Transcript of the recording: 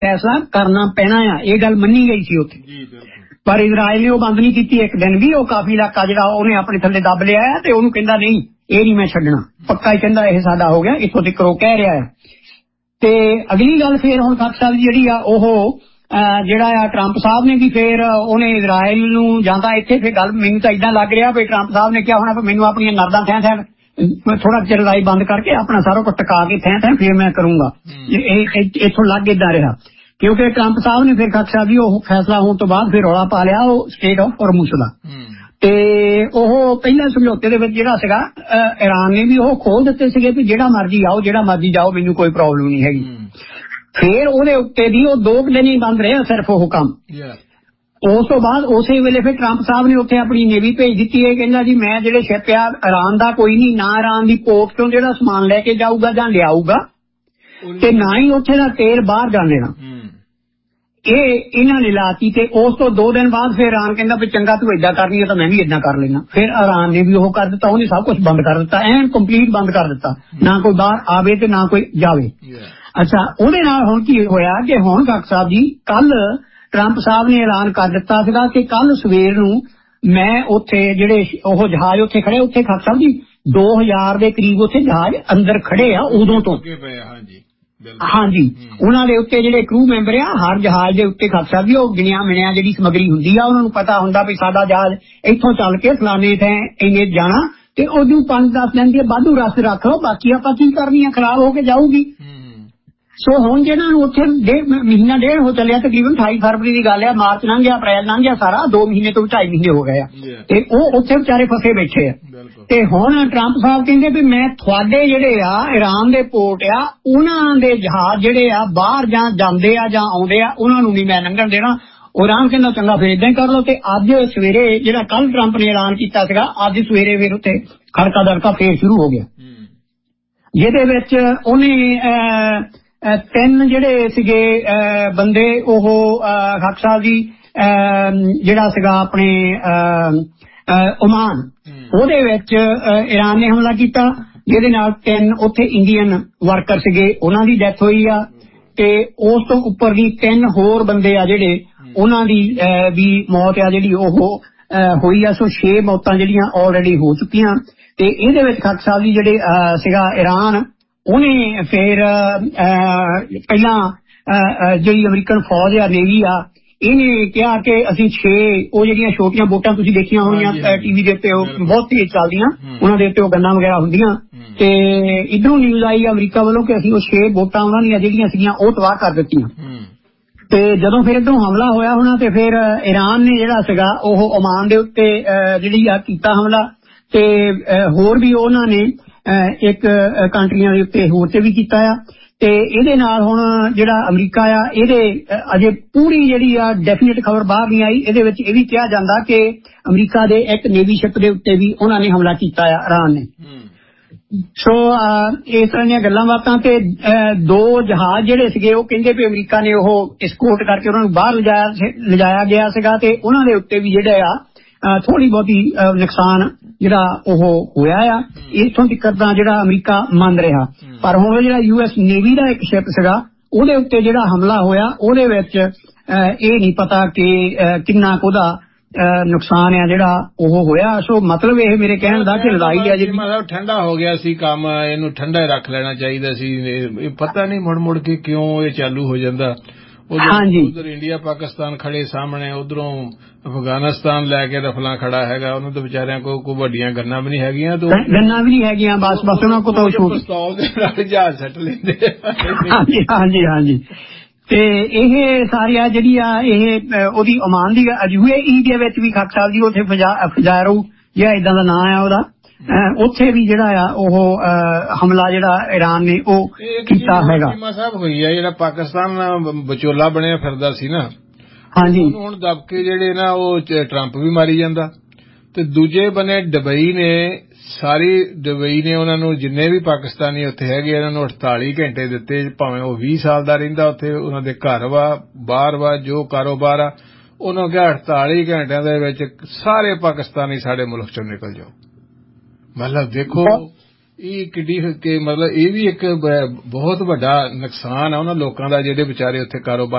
फैसला करना पैना आ, ये गल मनी गई सी उत्थे। पर इजराइल ने वो बंद नहीं की एक दिन भी। वो काफी इलाका जिहड़ा उन्हें अपने थल्ले दब लिया है ते उन्होंने कहंदा नहीं ये नहीं मैं छड्डना, पक्का ही कहंदा ये साडा हो गया, इत्थों तक वो कह रहा है। ते अगली गल फिर हुण खान साहब जिहड़ी आ ओहो ਜਿਹੜਾ ਆ ट्रंप साहब ने भी फिर ਉਹਨੇ इजराइल ਨੂੰ ਜਾਂਦਾ ਇੱਥੇ फिर गल मैनू तो इदा लग रहा भी ट्रंप साहब ने क्या होना भी मैनू अपनी नरदा थैं थैं थोड़ा चिर लड़ाई बंद करके अपना सारा कुछ टका के थैं थैं फिर मैं करूंगा। इथों लग इदा रहा क्योंकि ट्रंप साहब ने फिर खान साहब जी वो फैसला होने तो बाद फिर रौला पा लिया वो स्टेट ऑफ हॉर्मुज़ ਦਾ ਤੇ ਉਹ ਪਹਿਲਾਂ ਸਮਝੌਤੇ ਦੇ ਵਿੱਚ ਜਿਹੜਾ ਸੀਗਾ ईरान ने भी ਉਹ ਖੋਲ ਦਿੱਤੇ ਸੀਗੇ ਵੀ ਜਿਹੜਾ ਮਰਜੀ ਆਓ ਜਿਹੜਾ ਮਰਜੀ ਜਾਓ ਮੈਨੂੰ ਕੋਈ ਪ੍ਰੋਬਲਮ ਨਹੀਂ ਹੈਗੀ। फिर ਉਹਦੇ ਉੱਤੇ ਦੀ ਉਹ 2 ਦਿਨ ਹੀ ਬੰਦ ਰਿਹਾ ਸਿਰਫ ਉਹ ਕੰਮ। ਉਸ ਤੋਂ ਬਾਅਦ ਉਸੇ ਵੇਲੇ ਫਿਰ ਟਰੰਪ ਸਾਹਿਬ ਨੇ ਉੱਥੇ ਆਪਣੀ ਨੇਵੀ ਭੇਜ ਦਿੱਤੀ ਹੈ। ਕਹਿੰਦਾ ਜੀ ਮੈਂ ਜਿਹੜੇ ਸ਼ਿਪ ਆ ईरान ਦਾ ਕੋਈ ਨਹੀਂ, ਨਾ ईरान ਦੀ ਪੋਰਟ ਤੋਂ ਜਿਹੜਾ ਸਮਾਨ ਲੈ ਕੇ ਜਾਊਗਾ ਜਾਂ ਲਿਆਊਗਾ ਤੇ ਨਾ ਹੀ ਉੱਥੇ ਦਾ ਤੇਲ ਬਾਹਰ ਜਾਣ ਦੇਣਾ। ਇਹ ਇਹਨਾਂ ਨੇ ਲਾਤੀ ਤੇ ਉਸ ਤੋਂ 2 ਦਿਨ ਬਾਅਦ ਫਿਰ ईरान ਕਹਿੰਦਾ ਵੀ ਚੰਗਾ ਤੂੰ ਏਦਾਂ ਕਰਨੀ ਹੈ ਤਾਂ ਮੈਂ ਵੀ ਏਦਾਂ ਕਰ ਲੈਣਾ। ਫਿਰ ईरान ਨੇ ਵੀ ਉਹ ਕਰ ਦਿੱਤਾ, ਉਹਨੇ ਸਭ ਕੁਝ ਬੰਦ ਕਰ ਦਿੱਤਾ, ਐਨ ਕੰਪਲੀਟ ਬੰਦ ਕਰ ਦਿੱਤਾ, ਨਾ ਕੋਈ ਬਾਹਰ ਆਵੇ ਤੇ ਨਾ ਕੋਈ ਜਾਵੇ। अच्छा ਉਹਦੇ ਨਾਲ ਹੁਣ ਕੀ ਹੋਇਆ ਕਿ ਹੁਣ ਡਾਕਟਰ ਸਾਹਿਬ ਜੀ ਕੱਲ ਟਰੰਪ ਸਾਹਿਬ ਨੇ ਐਲਾਨ ਕਰ ਦਿੱਤਾ ਸੀਗਾ ਕਿ ਕੱਲ ਸਵੇਰ ਨੂੰ ਮੈਂ ਉੱਥੇ ਜਿਹੜੇ ਉਹ ਜਹਾਜ਼ ਉੱਥੇ ਖੜੇ ਉੱਥੇ ਡਾਕਟਰ ਸਾਹਿਬ ਜੀ 2000 ਦੇ ਕਰੀਬ ਉੱਥੇ ਜਹਾਜ਼ ਅੰਦਰ ਖੜੇ ਆ ਉਦੋਂ ਤੋਂ। ਹਾਂਜੀ ਉਹਨਾਂ ਦੇ ਉੱਤੇ ਜਿਹੜੇ ਕਰੂ ਮੈਂਬਰ ਆ ਹਰ ਜਹਾਜ਼ ਦੇ ਉੱਤੇ ਡਾਕਟਰ ਸਾਹਿਬ ਜੀ ਉਹ ਗਿਣਿਆ ਮਿਣਿਆ ਜਿਹੜੀ ਸਮੱਗਰੀ ਹੁੰਦੀ ਆ ਉਹਨਾਂ ਨੂੰ ਪਤਾ ਹੁੰਦਾ ਵੀ ਸਾਡਾ ਜਹਾਜ਼ ਇੱਥੋਂ ਚੱਲ ਕੇ ਫਲਾਣੇ ਥਾਂ ਇੰਨੇ ਜਾਣਾ ਤੇ ਉਹਨੂੰ 5-10 ਦਿਨ ਦੇ ਵਾਧੂ ਰਸਤੇ ਰੱਖ ਲਓ, ਬਾਕੀ ਆਪਾਂ ਕੀ ਕਰਨੀ ਆ ਖਰਾਬ ਹੋ ਕੇ ਜਾਊਗੀ। ਸੋ ਹੁਣ ਜਿਹਨਾਂ ਨੂੰ ਉੱਥੇ ਮਹੀਨਾ ਡੇਢ ਹੋ ਚੱਲਿਆ ਤਕਰੀਬਨ 28 ਫਰਵਰੀ ਦੀ ਗੱਲ ਆ, ਮਾਰਚ ਲੰਘ ਗਿਆ, ਅਪ੍ਰੈਲ ਲੰਘ ਗਿਆ, ਸਾਰਾ 2 ਮਹੀਨੇ ਤੋਂ 2.5 ਮਹੀਨੇ ਹੋ ਗਏ ਆ ਤੇ ਉਹ ਉੱਥੇ ਵਿਚਾਰੇ ਫਸੇ ਬੈਠੇ ਆ। ਤੇ ਹੁਣ ਟਰੰਪ ਸਾਹਿਬ ਕਹਿੰਦੇ ਵੀ ਮੈਂ ਤੁਹਾਡੇ ਜਿਹੜੇ ਆ ईरान ਦੇ ਪੋਰਟ ਆ ਉਹਨਾਂ ਦੇ ਜਹਾਜ਼ ਜਿਹੜੇ ਆ ਬਾਹਰ ਜਾਂ ਜਾਂਦੇ ਆ ਜਾਂ ਆਉਂਦੇ ਆ ਉਹਨਾਂ ਨੂੰ ਨਹੀਂ ਮੈਂ ਲੰਘਣ ਦੇਣਾ। ईरान ਕਹਿੰਦਾ ਚੰਗਾ ਫਿਰ ਏਦਾਂ ਹੀ ਕਰ ਲਓ। ਤੇ ਅੱਜ ਸਵੇਰੇ ਜਿਹੜਾ ਕੱਲ ਟਰੰਪ ਨੇ ਐਲਾਨ ਕੀਤਾ ਸੀਗਾ ਅੱਜ ਸਵੇਰੇ ਫਿਰ ਉੱਥੇ ਖੜਕਾ ਦੜਕਾ ਫੇਰ ਸ਼ੁਰੂ ਹੋ ਗਿਆ ਜਿਹਦੇ ਵਿੱਚ ਉਹਨੇ 3 ਜਿਹੜੇ ਸੀਗੇ ਬੰਦੇ ਉਹ ਖਾਕ ਸਾਹਿਬ ਜੀ ਜਿਹੜਾ ਸੀਗਾ ਆਪਣੇ ओमान ਉਹਦੇ ਵਿੱਚ ईरान ਨੇ ਹਮਲਾ ਕੀਤਾ ਜਿਹਦੇ ਨਾਲ 3 ਉੱਥੇ ਇੰਡੀਅਨ ਵਰਕਰ ਸੀਗੇ ਉਹਨਾਂ ਦੀ ਡੈਥ ਹੋਈ ਆ ਤੇ ਉਸ ਤੋਂ ਉੱਪਰ ਦੀ 3 ਹੋਰ ਬੰਦੇ ਆ ਜਿਹੜੇ ਉਹਨਾਂ ਦੀ ਵੀ ਮੌਤ ਆ ਜਿਹੜੀ ਉਹ ਹੋਈ ਆ। ਸੋ 6 ਮੌਤਾਂ ਜਿਹੜੀਆਂ ਆਲਰੇਡੀ ਹੋ ਚੁੱਕੀਆਂ ਤੇ ਇਹਦੇ ਵਿੱਚ ਖਾਕ ਸਾਹਿਬ ਜੀ ਜਿਹੜੇ ਸੀਗਾ ईरान ਉਹਨੇ ਫਿਰ ਪਹਿਲਾਂ ਜਿਹੜੀ ਅਮਰੀਕਨ ਫੌਜ ਆ ਨੇਵੀ ਆ ਇਹਨੇ ਕਿਹਾ ਕਿ ਅਸੀਂ 6 ਉਹ ਜਿਹੜੀਆਂ ਛੋਟੀਆਂ ਬੋਟਾਂ ਤੁਸੀਂ ਦੇਖੀਆਂ ਹੋਣੀਆਂ ਟੀਵੀ ਦੇ ਉੱਤੇ ਉਹ ਬਹੁਤ ਤੇਜ਼ ਚੱਲਦੀਆਂ ਉਹਨਾਂ ਦੇ ਉੱਤੇ ਉਹ ਗੰਨਾਂ ਵਗੈਰਾ ਹੁੰਦੀਆਂ ਤੇ ਇਧਰੋਂ ਨਿਊਜ਼ ਆਈ ਅਮਰੀਕਾ ਵੱਲੋਂ ਕਿ ਅਸੀਂ ਉਹ 6 ਬੋਟਾਂ ਉਹਨਾਂ ਦੀਆਂ ਜਿਹੜੀਆਂ ਸੀਗੀਆਂ ਉਹ ਤਬਾਹ ਕਰ ਦਿੱਤੀਆਂ। ਤੇ ਜਦੋਂ ਫਿਰ ਇਧਰੋਂ ਹਮਲਾ ਹੋਇਆ ਹੋਣਾ ਤੇ ਫਿਰ ईरान ਨੇ ਜਿਹੜਾ ਸੀਗਾ ਉਹ ओमान ਦੇ ਉੱਤੇ ਜਿਹੜੀ ਆ ਕੀਤਾ ਹਮਲਾ ਤੇ ਹੋਰ ਵੀ ਉਹਨਾਂ ਨੇ ਇੱਕ ਕੰਟਰੀਆਂ ਦੇ ਉੱਤੇ ਹੋਰ ਤੇ ਵੀ ਕੀਤਾ ਆ। ਤੇ ਇਹਦੇ ਨਾਲ ਹੁਣ ਜਿਹੜਾ ਅਮਰੀਕਾ ਆ ਇਹਦੇ ਅਜੇ ਪੂਰੀ ਜਿਹੜੀ ਆ ਡੈਫੀਨਿਟ ਖਬਰ ਬਾਹਰ ਨਹੀਂ ਆਈ। ਇਹਦੇ ਵਿੱਚ ਇਹ ਵੀ ਕਿਹਾ ਜਾਂਦਾ ਕਿ ਅਮਰੀਕਾ ਦੇ ਇੱਕ ਨੇਵੀ ਸ਼ਿਪ ਦੇ ਉੱਤੇ ਵੀ ਉਹਨਾਂ ਨੇ ਹਮਲਾ ਕੀਤਾ ਆ ईरान ਨੇ। ਸੋ ਇਸ ਤਰ੍ਹਾਂ ਦੀਆਂ ਗੱਲਾਂ ਬਾਤਾਂ ਤੇ 2 ਜਹਾਜ਼ ਜਿਹੜੇ ਸੀਗੇ ਉਹ ਕਹਿੰਦੇ ਵੀ ਅਮਰੀਕਾ ਨੇ ਉਹ ਐਸਕੋਰਟ ਕਰਕੇ ਉਹਨਾਂ ਨੂੰ ਬਾਹਰ ਲਿਜਾਇਆ ਗਿਆ ਸੀਗਾ ਤੇ ਉਹਨਾਂ ਦੇ ਉੱਤੇ ਵੀ ਜਿਹੜਾ ਆ ਥੋੜੀ ਬਹੁਤੀ ਨੁਕਸਾਨ ਜਿਹੜਾ ਉਹ ਹੋਇਆ ਆ। ਇਥੋਂ ਤੱਕ ਤਾਂ ਜਿਹੜਾ ਅਮਰੀਕਾ ਮੰਨ ਰਿਹਾ ਪਰ ਹੁਣ ਜਿਹੜਾ US ਨੇਵੀ ਦਾ ਇੱਕ ਸ਼ਿਪ ਸੀਗਾ ਉਹਦੇ ਉੱਤੇ ਜਿਹੜਾ ਹਮਲਾ ਹੋਇਆ ਉਹਦੇ ਵਿੱਚ ਇਹ ਨਹੀਂ ਪਤਾ ਕਿ ਕਿੰਨਾ ਕੁ ਉਹਦਾ ਨੁਕਸਾਨ ਆ ਜਿਹੜਾ ਉਹ ਹੋਇਆ। ਸੋ ਮਤਲਬ ਇਹ ਮੇਰੇ ਕਹਿਣ ਦਾ ਕਿ ਲੜਾਈ ਆ ਜਿਹੜੀ ਮਤਲਬ ਠੰਡਾ ਹੋ ਗਿਆ ਸੀ ਕੰਮ, ਇਹਨੂੰ ਠੰਡਾ ਰੱਖ ਲੈਣਾ ਚਾਹੀਦਾ ਸੀ। ਇਹ ਪਤਾ ਨਹੀਂ ਮੁੜ ਮੁੜ ਕੇ ਕਿਉਂ ਇਹ ਚਾਲੂ ਹੋ ਜਾਂਦਾ। ਉਧਰ ਇੰਡੀਆ ਪਾਕਿਸਤਾਨ ਖੜੇ ਸਾਹਮਣੇ, ਉਧਰੋਂ ਅਫਗਾਨਿਸਤਾਨ ਲੈ ਕੇ ਰਫਲਾ ਖੜਾ ਹੈਗਾ, ਉਹਨੂੰ ਤਾਂ ਵਿਚਾਰਿਆਂ ਕੋਈ ਵੱਡੀਆਂ ਗੰਨਾਂ ਵੀ ਨਹੀਂ ਹੈਗੀਆਂ, ਗੰਨਾਂ ਵੀ ਨਹੀਂ ਹੈਗੀਆਂ, ਬਸ ਉਹਨਾਂ ਕੋਲ ਪਿਸਤੌਲ ਦੇ ਨਾਲ ਜਹਾਜ਼ ਸੱਟ ਲੈਂਦੇ। ਹਾਂਜੀ ਹਾਂਜੀ ਹਾਂਜੀ ਤੇ ਇਹ ਸਾਰੀਆਂ ਜਿਹੜੀ ਆ ਇਹ ਉਹਦੀ ओमान ਦੀ UAE ਦੇ ਵਿੱਚ ਵੀ ਖਾਕ ਸਾਹਿਬ ਜੀ ਉੱਥੇ ਫਜਾਇਰੋ ਜਾਂ ਏਦਾਂ ਦਾ ਨਾਂ ਆ ਉਹਦਾ ਉੱਥੇ ਵੀ ਜਿਹੜਾ ਆ ਉਹ ਹਮਲਾ ਜਿਹੜਾ ईरान ਨੇ ਉਹ ਕੀਤਾ ਹੈਗਾ। ਸਾਹਿਬ ਹੋਈ ਆ ਜਿਹੜਾ ਪਾਕਿਸਤਾਨ ਵਿਚੋਲਾ ਬਣਿਆ ਫਿਰਦਾ ਸੀ ਨਾ, ਹਾਂਜੀ ਹੁਣ ਦਬਕੇ ਜਿਹੜੇ ਨਾ ਉਹ ਟਰੰਪ ਵੀ ਮਾਰੀ ਜਾਂਦਾ ਤੇ ਦੂਜੇ ਬੰਨੇ ਦੁਬਈ ਨੇ ਉਹਨਾਂ ਨੂੰ ਜਿੰਨੇ ਵੀ ਪਾਕਿਸਤਾਨੀ ਉੱਥੇ ਹੈਗੇ ਇਹਨਾਂ ਨੂੰ 48 ਘੰਟੇ ਦਿੱਤੇ, ਭਾਵੇਂ ਉਹ 20 ਸਾਲ ਦਾ ਰਹਿੰਦਾ ਉੱਥੇ, ਉਹਨਾਂ ਦੇ ਘਰ ਵਾ ਬਾਹਰ ਵਾ ਜੋ ਕਾਰੋਬਾਰ ਆ ਉਹਨਾਂ ਨੂੰ ਕਿਹਾ 48 ਘੰਟਿਆਂ ਦੇ ਵਿੱਚ ਸਾਰੇ ਪਾਕਿਸਤਾਨੀ ਸਾਡੇ ਮੁਲਕ ਚੋਂ ਨਿਕਲ ਜਾਓ। ਮਤਲਬ ਦੇਖੋ ਇਹ ਕਿੱਡੀ ਮਤਲਬ ਇਹ ਵੀ ਇੱਕ ਬਹੁਤ ਵੱਡਾ ਨੁਕਸਾਨ ਆ ਉਹਨਾਂ ਲੋਕਾਂ ਦਾ ਜਿਹੜੇ ਵਿਚਾਰੇ ਉੱਥੇ ਕਾਰੋਬਾਰ